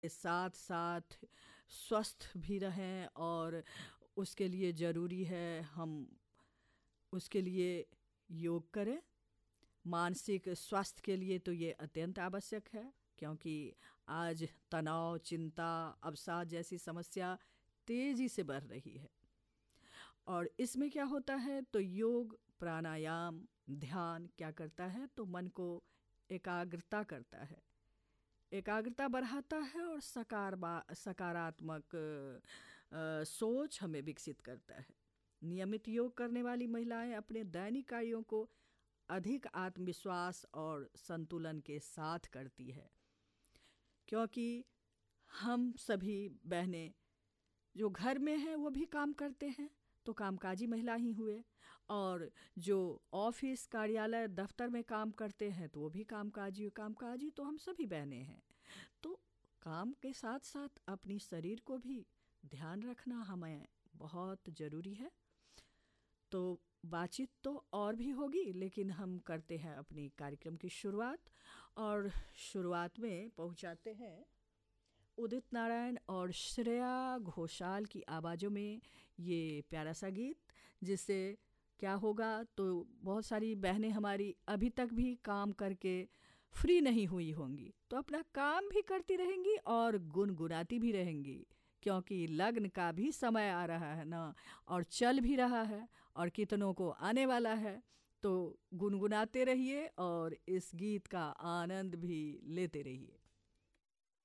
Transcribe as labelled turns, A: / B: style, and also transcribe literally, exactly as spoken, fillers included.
A: साथ साथ स्वस्थ भी रहें, और उसके लिए ज़रूरी है हम उसके लिए योग करें। मानसिक स्वास्थ्य के लिए तो ये अत्यंत आवश्यक है, क्योंकि आज तनाव, चिंता, अवसाद जैसी समस्या तेज़ी से बढ़ रही है। और इसमें क्या होता है, तो योग, प्राणायाम, ध्यान क्या करता है, तो मन को एकाग्रता करता है, एकाग्रता बढ़ाता है और सकार सकारात्मक अ, सोच हमें विकसित करता है। नियमित योग करने वाली महिलाएं अपने दैनिक कार्यों को अधिक आत्मविश्वास और संतुलन के साथ करती है, क्योंकि हम सभी बहनें जो घर में हैं वो भी काम करते हैं, तो कामकाजी महिला ही हुए, और जो ऑफिस, कार्यालय, दफ्तर में काम करते हैं तो वो भी कामकाजी कामकाजी तो हम सभी बहनें हैं। तो काम के साथ साथ अपनी शरीर को भी ध्यान रखना हमें बहुत ज़रूरी है। तो बातचीत तो और भी होगी, लेकिन हम करते हैं अपनी कार्यक्रम की शुरुआत, और शुरुआत में पहुंचाते हैं उदित नारायण और श्रेया घोषाल की आवाज़ों में ये प्यारा सा गीत, जिससे क्या होगा, तो बहुत सारी बहनें हमारी अभी तक भी काम करके फ्री नहीं हुई होंगी, तो अपना काम भी करती रहेंगी और गुनगुनाती भी रहेंगी, क्योंकि लग्न का भी समय आ रहा है ना, और चल भी रहा है और कितनों को आने वाला है। तो गुनगुनाते रहिए और इस गीत का आनंद भी लेते रहिए।